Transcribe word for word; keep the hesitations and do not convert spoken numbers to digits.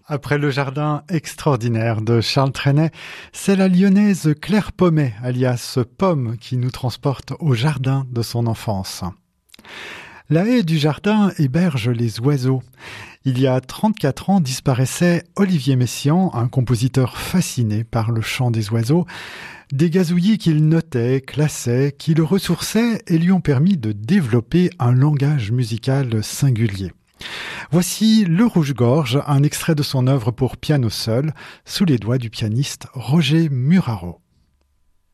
Après le jardin extraordinaire de Charles Trenet, c'est la lyonnaise Claire Pommet, alias Pomme, qui nous transporte au jardin de son enfance. La haie du jardin héberge les oiseaux. Il y a trente-quatre ans disparaissait Olivier Messiaen, un compositeur fasciné par le chant des oiseaux, des gazouillis qu'il notait, classait, qui le ressourçaient et lui ont permis de développer un langage musical singulier. Voici Le Rouge-Gorge, un extrait de son œuvre pour piano seul, sous les doigts du pianiste Roger Muraro.